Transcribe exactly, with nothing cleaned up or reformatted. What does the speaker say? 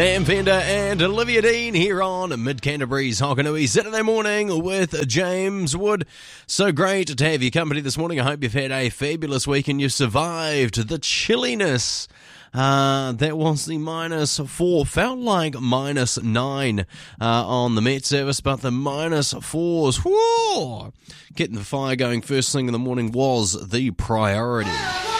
Sam Fender and Olivia Dean here on Mid Canterbury's Hokanui Saturday morning with James Wood. So great to have your company this morning. I hope you've had a fabulous week and you've survived the chilliness. Uh, that was the minus four. Felt like minus nine uh, on the Met service, but the minus fours, whoa, getting the fire going first thing in the morning was the priority.